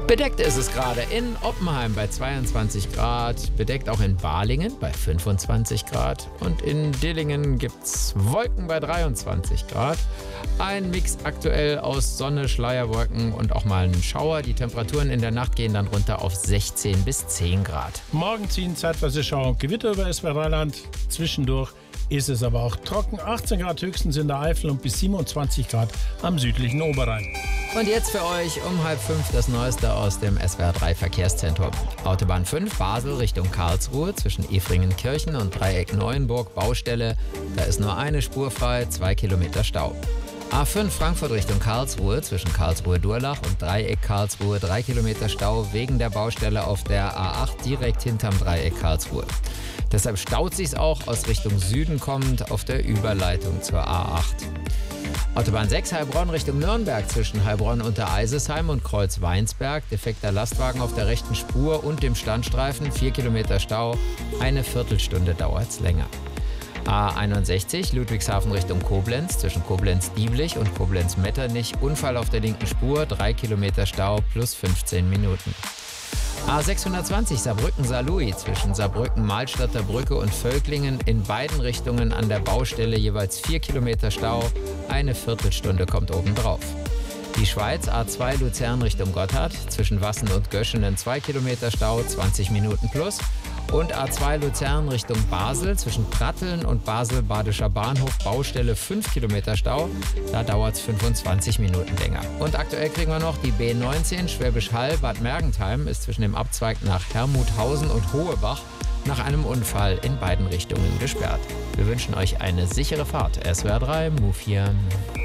Bedeckt ist es gerade in Oppenheim bei 22 Grad, bedeckt auch in Balingen bei 25 Grad und in Dillingen gibt es Wolken bei 23 Grad. Ein Mix aktuell aus Sonne, Schleierwolken und auch mal einen Schauer. Die Temperaturen in der Nacht gehen dann runter auf 16 bis 10 Grad. Morgen ziehen zeitweise Schauer und Gewitter über SWR-Rheinland. Zwischendurch ist es aber auch trocken. 18 Grad höchstens in der Eifel und bis 27 Grad am südlichen Oberrhein. Und jetzt für euch um 4:30 das Neueste aus dem SWR3 Verkehrszentrum. Autobahn 5 Basel Richtung Karlsruhe zwischen Efringenkirchen und Dreieck Neuenburg Baustelle. Da ist nur eine Spur frei, 2 Kilometer Stau. A5 Frankfurt Richtung Karlsruhe zwischen Karlsruhe-Durlach und Dreieck Karlsruhe 3 Kilometer Stau wegen der Baustelle auf der A8 direkt hinterm Dreieck Karlsruhe. Deshalb staut sich's auch aus Richtung Süden kommend auf der Überleitung zur A8. Autobahn 6 Heilbronn Richtung Nürnberg zwischen Heilbronn-Untereisesheim und Kreuz-Weinsberg. Defekter Lastwagen auf der rechten Spur und dem Standstreifen. 4 Kilometer Stau. Eine Viertelstunde dauert's länger. A61 Ludwigshafen Richtung Koblenz zwischen Koblenz-Dieblich und Koblenz-Metternich. Unfall auf der linken Spur. 3 Kilometer Stau plus 15 Minuten. A620 Saarbrücken-Saarlouis zwischen Saarbrücken-Mahlstadter Brücke und Völklingen in beiden Richtungen an der Baustelle jeweils 4 Kilometer Stau, eine Viertelstunde kommt obendrauf. Die Schweiz A2 Luzern Richtung Gotthard zwischen Wassen und Göschenen 2 Kilometer Stau, 20 Minuten plus. Und A2 Luzern Richtung Basel zwischen Pratteln und Basel-Badischer Bahnhof Baustelle 5 Kilometer Stau. Da dauert es 25 Minuten länger. Und aktuell kriegen wir noch die B19 Schwäbisch Hall Bad Mergentheim ist zwischen dem Abzweig nach Hermuthausen und Hohebach nach einem Unfall in beiden Richtungen gesperrt. Wir wünschen euch eine sichere Fahrt. SWR3 Move hier.